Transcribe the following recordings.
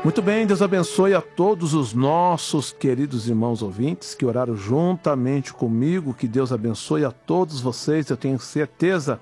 Muito bem, Deus abençoe a todos os nossos queridos irmãos ouvintes que oraram juntamente comigo. Que Deus abençoe a todos vocês. Eu tenho certeza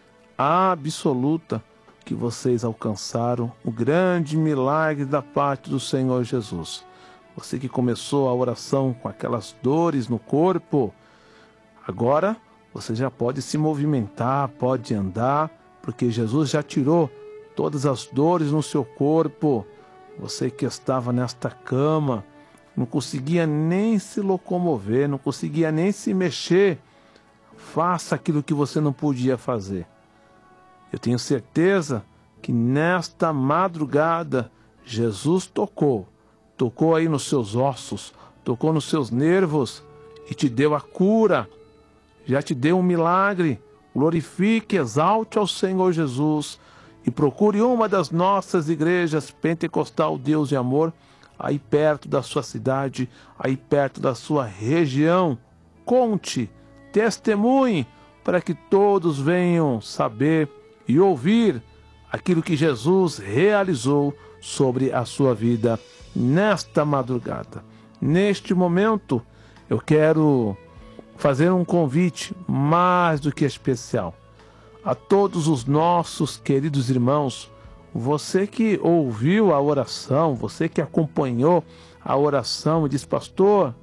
absoluta que vocês alcançaram o grande milagre da parte do Senhor Jesus. Você que começou a oração com aquelas dores no corpo, agora você já pode se movimentar, pode andar, porque Jesus já tirou todas as dores no seu corpo. Você que estava nesta cama, não conseguia nem se locomover, não conseguia nem se mexer, faça aquilo que você não podia fazer. Eu tenho certeza que nesta madrugada Jesus tocou aí nos seus ossos, tocou nos seus nervos e te deu a cura, já te deu um milagre. Glorifique, exalte ao Senhor Jesus e procure uma das nossas igrejas Pentecostal Deus e Amor, aí perto da sua cidade, aí perto da sua região. Conte, testemunhe, para que todos venham saber e ouvir aquilo que Jesus realizou sobre a sua vida nesta madrugada. Neste momento, eu quero fazer um convite mais do que especial a todos os nossos queridos irmãos. Você que ouviu a oração, você que acompanhou a oração e disse: pastor,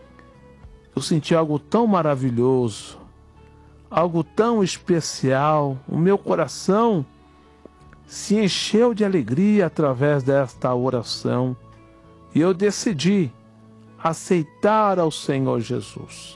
eu senti algo tão maravilhoso, algo tão especial, o meu coração se encheu de alegria através desta oração e eu decidi aceitar ao Senhor Jesus,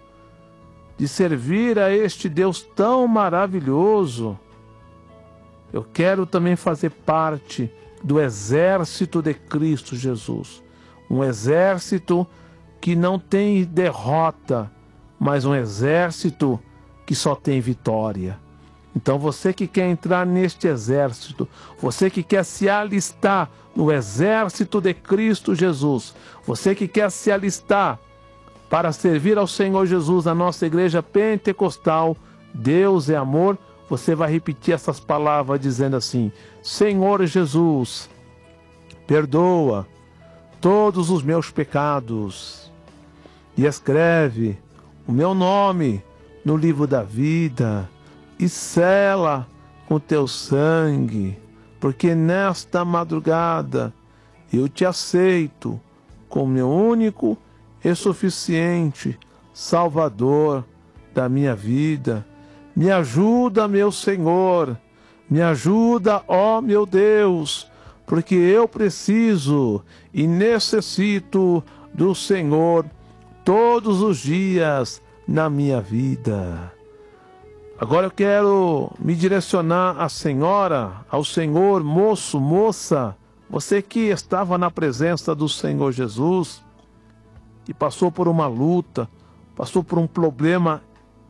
de servir a este Deus tão maravilhoso. Eu quero também fazer parte do exército de Cristo Jesus, um exército que não tem derrota, mas um exército que só tem vitória. Então você que quer entrar neste exército, você que quer se alistar no exército de Cristo Jesus, você que quer se alistar para servir ao Senhor Jesus na nossa igreja pentecostal Deus é Amor, você vai repetir essas palavras dizendo assim: Senhor Jesus, perdoa todos os meus pecados e escreve o meu nome no livro da vida e sela com teu sangue, porque nesta madrugada eu te aceito como meu único e suficiente Salvador da minha vida. Me ajuda, meu Senhor, me ajuda, ó meu Deus, porque eu preciso e necessito do Senhor todos os dias na minha vida. Agora eu quero me direcionar à senhora, ao senhor, moço, moça, você que estava na presença do Senhor Jesus e passou por uma luta, passou por um problema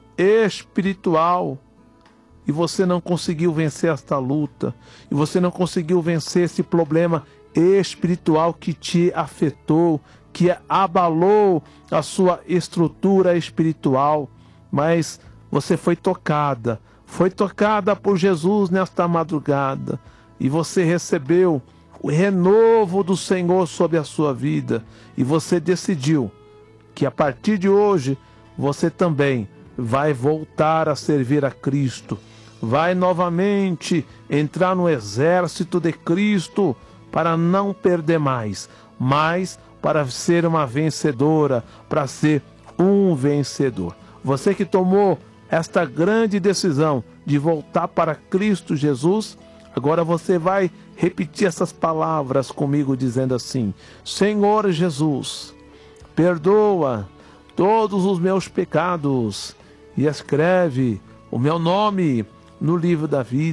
espiritual e você não conseguiu vencer esta luta, e você não conseguiu vencer esse problema espiritual que te afetou, que abalou a sua estrutura espiritual, mas você foi tocada por Jesus nesta madrugada, e você recebeu o renovo do Senhor sobre a sua vida, e você decidiu que a partir de hoje você também vai voltar a servir a Cristo, vai novamente entrar no exército de Cristo para não perder mais, mas para ser uma vencedora, para ser um vencedor. Você que tomou esta grande decisão de voltar para Cristo Jesus, agora você vai repetir essas palavras comigo dizendo assim: Senhor Jesus, perdoa todos os meus pecados e escreve o meu nome no livro da vida.